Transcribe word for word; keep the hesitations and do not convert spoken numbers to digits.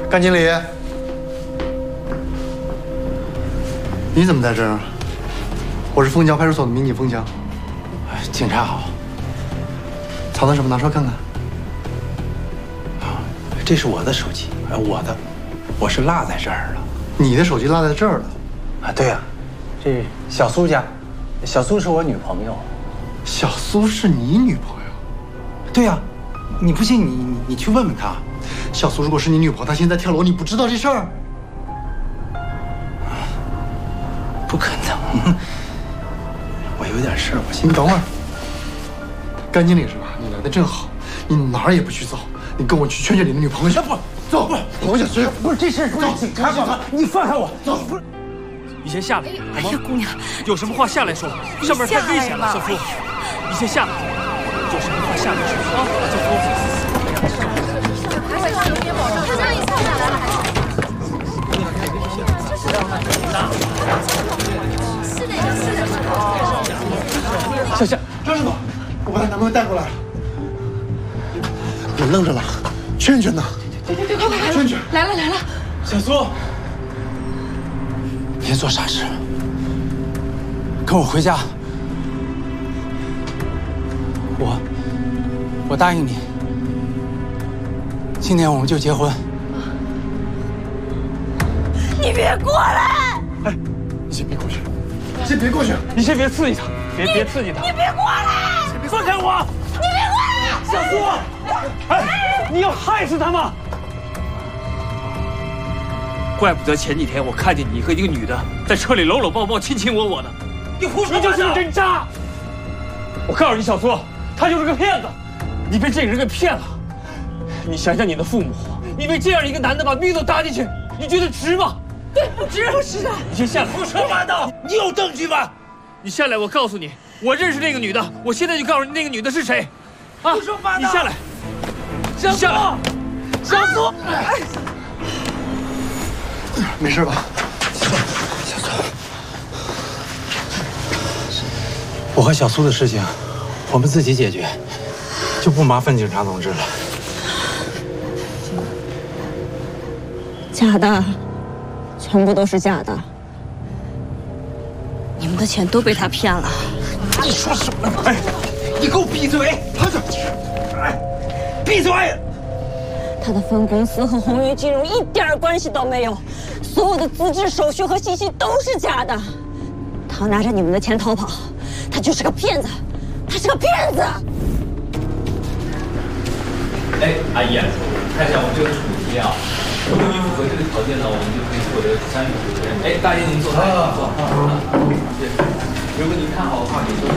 甘经理，你怎么在这儿？我是枫桥派出所的民警枫桥。 警察好。 藏的什么？拿出来看看。 啊，这是我的手机，哎，我的，我是落在这儿了。 你的手机落在这儿了？ 啊，对呀，这小苏家，小苏是我女朋友。 小苏是你女朋友？ 对呀，你不信你你你去问问她。 小苏如果是你女朋友，她现在跳楼，你不知道这事儿？ 不可能，我有点事儿，我先。 你等会儿。甘经理是吧？你来的正好，你哪儿也不去走，你跟我去劝劝你的女朋友。不，走，不，我想去。 不是这事不是警察管的，你放开我。走，不是。 你先下来，好吗？ 哎呀，姑娘， 有什么话下来说，上面太危险了，小苏。你先下来，有什么话下来说啊，小苏。 小夏， 张师傅，我把她男朋友带过来了。别愣着了，劝劝她。 对对对，快快快， 劝劝。 来了来了。 小苏，别做傻事，跟我回家。我，我答应你，今年我们就结婚。 你别过来！ 哎，你先别过去，先别过去， 你先别刺激他，别别刺激他。 你别过来！ 放开我！ 你别过来！ 小苏，哎，你要害死他吗？怪不得前几天我看见你和一个女的在车里搂搂抱抱、亲亲我我的。你胡说！你就是个人渣！我告诉你，小苏，他就是个骗子，你被这个人给骗了。你想想你的父母，你被这样一个男的把命都搭进去，你觉得值吗？ 对，不值，不值的。 你先下来！ 胡说八道！你有证据吗？ 你下来，我告诉你，我认识那个女的，我现在就告诉你那个女的是谁。啊！ 胡说八道！ 你下来， 小苏，小苏，哎， 没事吧？ 小苏，我和小苏的事情，我们自己解决，就不麻烦警察同志了。 假的，全部都是假的。你们的钱都被他骗了。 你说什么？哎，你给我闭嘴！趴下！哎，闭嘴！ 他的分公司和鸿运金融一点关系都没有，所有的资质、手续和信息都是假的。他拿着你们的钱逃跑，他就是个骗子，他是个骗子。 哎，阿姨，看一下我们这个处题啊，如果你符合这个条件呢，我们就可以获得参与主持人。哎，大爷您坐，大爷您坐。啊，对，如果您看好的话，你就。